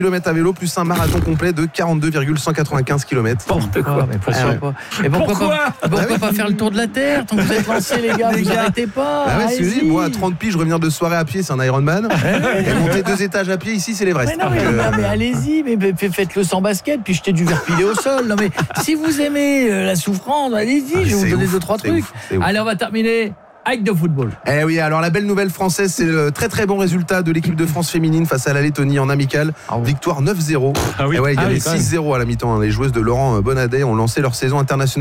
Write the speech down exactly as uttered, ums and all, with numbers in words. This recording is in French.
kilomètres à vélo plus un marathon complet de quarante-deux virgule cent quatre-vingt-quinze kilomètres. N'importe quoi. Mais pourquoi Ah ouais. pas Et pourquoi, Pourquoi pas, pourquoi pas faire le tour de la Terre tant que vous êtes lancés, les gars? Les Vous gars. arrêtez pas. Ah ouais, c'est allez-y. dit, moi à trente piges, revenir de soirée à pied, c'est un Ironman. Et monter deux étages à pied, ici, c'est l'Everest. Mais non, mais, Euh, non, mais allez-y, mais, mais faites-le sans basket, puis jetez du verre pilé au sol. Non, mais si vous aimez euh, la souffrance, allez-y, Ah, je vais vous c'est donner ouf, deux, trois c'est trucs. ouf, c'est ouf. Allez, on va terminer avec de football. Eh oui, alors la belle nouvelle française, c'est le très très bon résultat de l'équipe de France féminine face à la Lettonie en amical. Ah oui. Victoire neuf zéro. Ah oui. Et ouais, il y Ah avait oui, quand même. six zéro à la mi-temps. Les joueuses de Laurent Bonnadet ont lancé leur saison internationale